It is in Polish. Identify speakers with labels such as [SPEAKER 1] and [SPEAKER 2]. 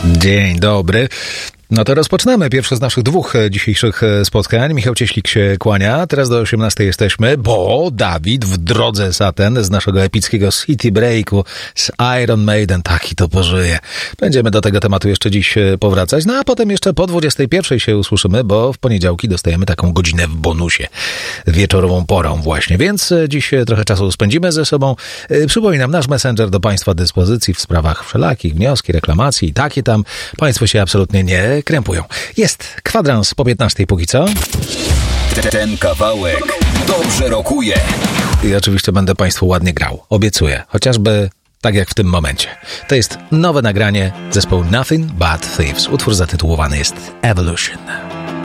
[SPEAKER 1] Dzień dobry. No to rozpoczynamy pierwsze z naszych dwóch dzisiejszych spotkań. Michał Cieślik się kłania. Teraz do 18 jesteśmy, bo Dawid w drodze z naszego epickiego City Breaku z Iron Maiden. Taki to pożyje. Będziemy do tego tematu jeszcze dziś powracać. No a potem jeszcze po 21 się usłyszymy, bo w poniedziałki dostajemy taką godzinę w bonusie. Wieczorową porą właśnie. Więc dziś trochę czasu spędzimy ze sobą. Przypominam, nasz messenger do Państwa dyspozycji w sprawach wszelakich, wnioski, reklamacji i takie tam. Państwo się absolutnie nie krępują. Jest kwadrans po 15 póki co.
[SPEAKER 2] Ten kawałek dobrze rokuje.
[SPEAKER 1] I oczywiście będę Państwu ładnie grał. Obiecuję. Chociażby tak jak w tym momencie. To jest nowe nagranie zespołu Nothing But Thieves. Utwór zatytułowany jest Evolution.